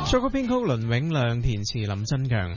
作曲編曲倫永亮，填詞林振強。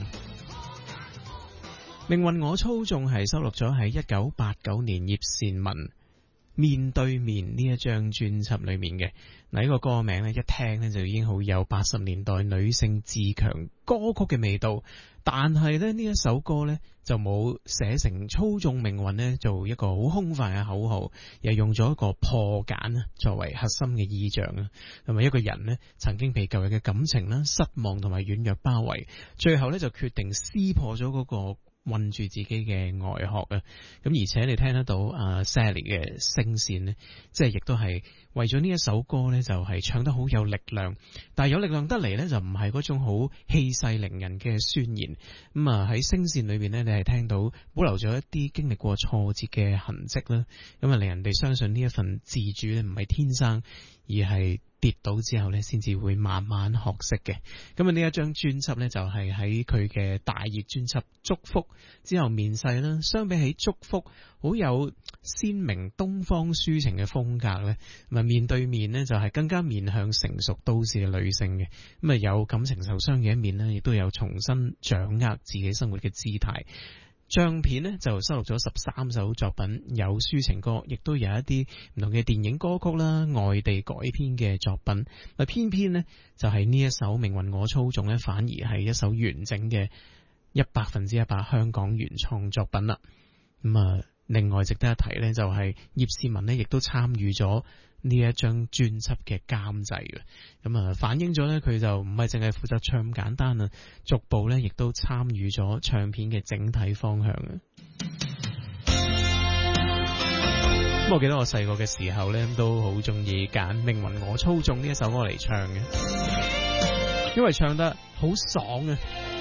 命運我操縱係收錄咗喺1989年葉倩文面對面呢一張專輯裏面嘅。嗱，呢個歌名咧一聽咧就已經好有80年代女性自強歌曲嘅味道，但係咧呢一首歌咧就冇寫成操縱命運咧做一個好空泛嘅口號，又用咗一個破繭作為核心嘅意象啊，同埋一個人咧曾經被舊日嘅感情啦、失望同埋軟弱包圍，最後咧就決定撕破咗嗰個困住自己嘅外殼啊！咁而且你聽得到Sally 嘅聲線呢，即係亦都係為咗呢一首歌呢，就係唱得好有力量。但係有力量得嚟呢，就唔係嗰種好氣勢凌人嘅宣言。咁喺聲線裏邊呢，你係聽到保留咗一啲經歷過挫折嘅痕跡啦。咁令人哋相信呢一份自主呢，唔係天生，而係跌倒之後呢，先至會慢慢學識嘅。咁呢一張專輯呢，就係喺佢嘅大熱專輯《祝福》之後面世啦。相比起《祝福》好有鮮明東方抒情嘅風格呢，面對面呢，就係更加面向成熟都市嘅女性嘅。咁有感情受傷嘅一面呢，亦都有重新掌握自己生活嘅姿態。唱片呢就收錄咗13首作品，有抒情歌，亦都有一啲唔同嘅電影歌曲啦、外地改編嘅作品。偏偏呢就係呢一首《命運我操縱》呢，反而係一首完整嘅100%香港原創作品啦。另外值得一提呢，就係葉倩文呢亦都參與咗呢一張專輯嘅監製嘅，反映咗呢，佢就唔係淨係負責唱咁簡單啊，逐步呢亦都參與咗唱片嘅整體方向啊。我記得我細個嘅時候呢，都好中意揀《命運我操縱》呢一首歌嚟唱嘅，因為唱得好爽啊。